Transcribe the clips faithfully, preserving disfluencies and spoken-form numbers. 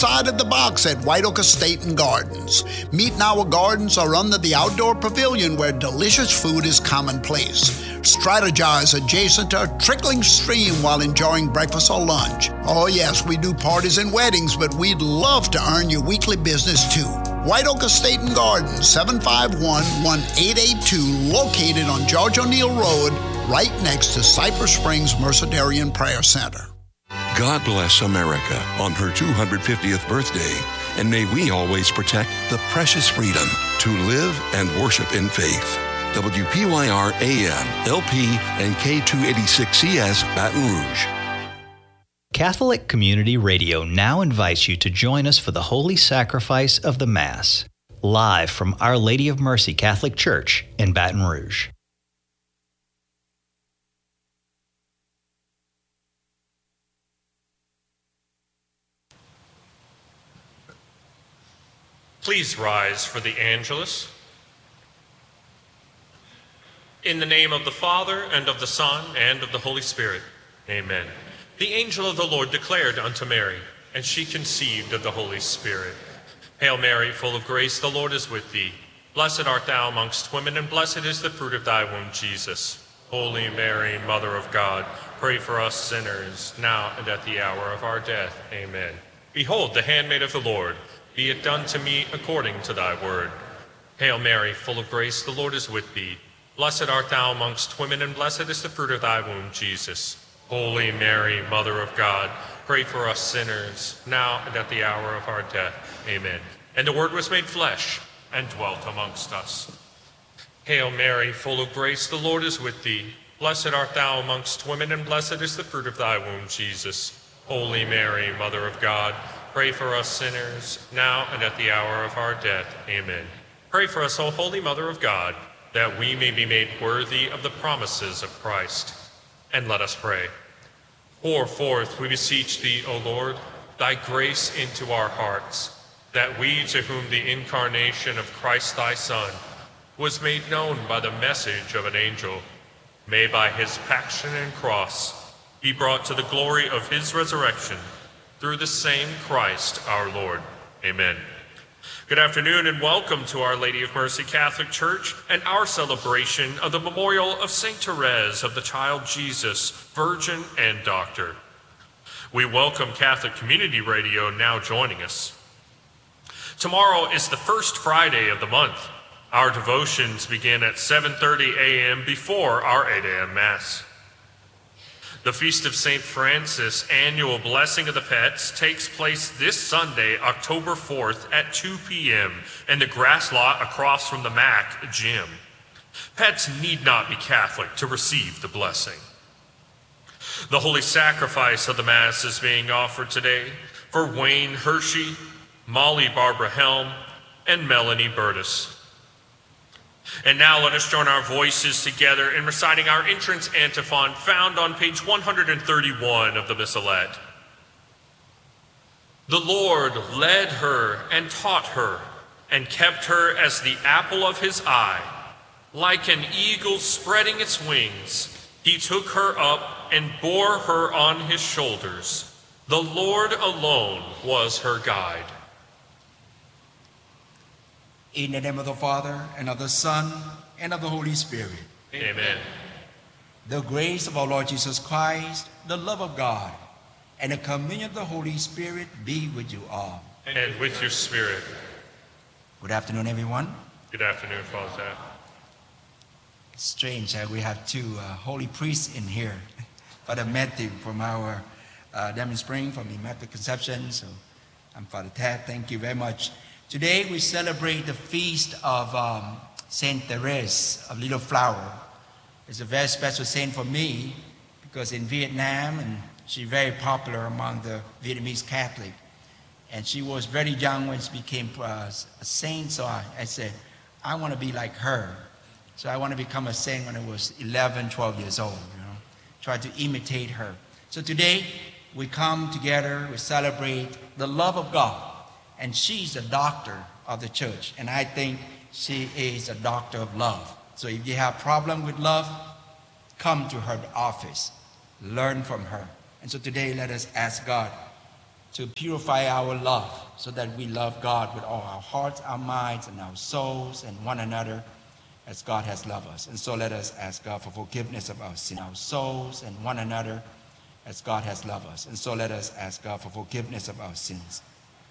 Side of the box at White Oak Estate and Gardens. Meet in our gardens or under the outdoor pavilion where delicious food is commonplace. Strategize adjacent to a trickling stream while enjoying breakfast or lunch. Oh yes, we do parties and weddings, but we'd love to earn your weekly business too. White Oak Estate and Gardens, seven five one, one eight eight two, located on George O'Neill Road, right next to Cypress Springs Mercedarian Prayer Center. God bless America on her two hundred fiftieth birthday, and may we always protect the precious freedom to live and worship in faith. W P Y R A M, L P, and K two eighty-six C S Baton Rouge. Catholic Community Radio now invites you to join us for the Holy Sacrifice of the Mass, live from Our Lady of Mercy Catholic Church in Baton Rouge. Please rise for the Angelus. In the name of the Father, and of the Son, and of the Holy Spirit. Amen. The angel of the Lord declared unto Mary, and she conceived of the Holy Spirit. Hail Mary, full of grace, the Lord is with thee. Blessed art thou amongst women, and blessed is the fruit of thy womb, Jesus. Holy Mary, Mother of God, pray for us sinners, now and at the hour of our death. Amen. Behold, the handmaid of the Lord. Be it done to me according to thy word. Hail Mary, full of grace, the Lord is with thee. Blessed art thou amongst women, and blessed is the fruit of thy womb, Jesus. Holy Mary, Mother of God, pray for us sinners, now and at the hour of our death. Amen. And the Word was made flesh, and dwelt amongst us. Hail Mary, full of grace, the Lord is with thee. Blessed art thou amongst women, and blessed is the fruit of thy womb, Jesus. Holy Mary, Mother of God, pray for us sinners, now and at the hour of our death. Amen. Pray for us, O Holy Mother of God, that we may be made worthy of the promises of Christ. And let us pray. Pour forth, we beseech thee, O Lord, thy grace into our hearts, that we, to whom the incarnation of Christ thy Son was made known by the message of an angel, may by his passion and cross be brought to the glory of his resurrection, through the same Christ our Lord. Amen. Good afternoon and welcome to Our Lady of Mercy Catholic Church and our celebration of the memorial of Saint Therese of the Child Jesus, Virgin and Doctor. We welcome Catholic Community Radio now joining us. Tomorrow is the first Friday of the month. Our devotions begin at seven thirty a m before our eight a m Mass. The Feast of Saint Francis annual Blessing of the Pets takes place this Sunday, October fourth at two p m in the grass lot across from the Mac Gym. Pets need not be Catholic to receive the blessing. The Holy Sacrifice of the Mass is being offered today for Wayne Hershey, Molly Barbara Helm, and Melanie Burtis. And now let us join our voices together in reciting our entrance antiphon found on page one hundred thirty-one of the Missalette. The Lord led her and taught her and kept her as the apple of his eye. Like an eagle spreading its wings, he took her up and bore her on his shoulders. The Lord alone was her guide. In the name of the Father, and of the Son, and of the Holy Spirit. Amen. The grace of our Lord Jesus Christ, the love of God, and the communion of the Holy Spirit be with you all. And with your spirit. Good afternoon, everyone. Good afternoon, Father Zach. It's strange that we have two uh, holy priests in here. Father Matthew from our uh, Diamond Spring, from the Immaculate Conception. So I'm Father Ted. Thank you very much. Today we celebrate the feast of um, Saint Therese of Little Flower. It's a very special saint for me because in Vietnam, and she's very popular among the Vietnamese Catholic. And she was very young when she became uh, a saint, so I, I said, I want to be like her. So I want to become a saint when I was eleven, twelve years old, you know, try to imitate her. So today we come together, we celebrate the love of God. And she's the doctor of the church. And I think she is a doctor of love. So if you have a problem with love, come to her office. Learn from her. And so today let us ask God to purify our love so that we love God with all our hearts, our minds, and our souls, and one another as God has loved us. And so let us ask God for forgiveness of our sins, our souls, and one another as God has loved us. And so let us ask God for forgiveness of our sins.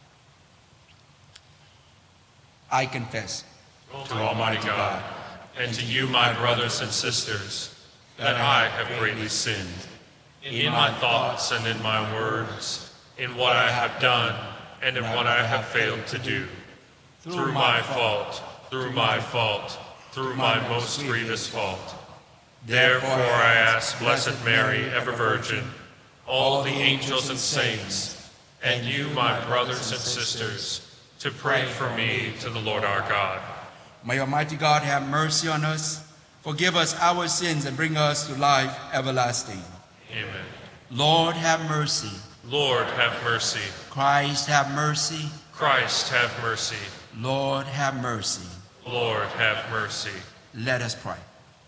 I confess to Almighty God, and to you, my brothers and sisters, that I have greatly sinned, in my thoughts and in my words, in what I have done and in what I have failed to do, through my fault, through my fault, through my most grievous fault. Therefore I ask Blessed Mary, ever Virgin, all the angels and saints, and you, my brothers and sisters, to pray for me to the Lord our God. May Almighty God have mercy on us, forgive us our sins, and bring us to life everlasting. Amen. Lord, have mercy. Lord, have mercy. Christ, have mercy. Christ, have mercy. Lord, have mercy. Lord, have mercy. Let us pray.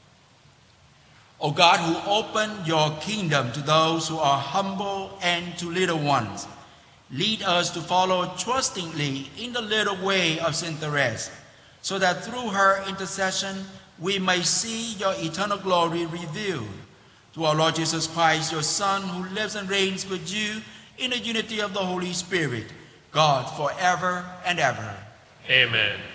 O God, who opened your kingdom to those who are humble and to little ones, lead us to follow trustingly in the little way of Saint Therese, so that through her intercession we may see your eternal glory revealed. Through our Lord Jesus Christ, your Son, who lives and reigns with you in the unity of the Holy Spirit, God, forever and ever. Amen.